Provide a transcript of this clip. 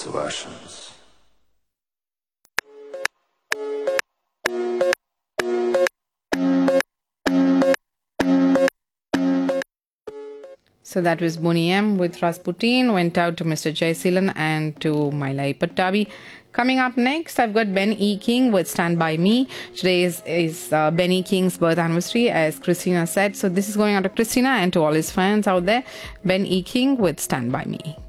versions. So that was Boney M with Rasputin, went out to Mr. Jayasilan and to Mailai Pattabi. Coming up next, I've got Ben E. King with Stand By Me. Today is Ben E. King's birth anniversary, as Christina said. So this is going out to Christina and to all his fans out there. Ben E. King with Stand By Me.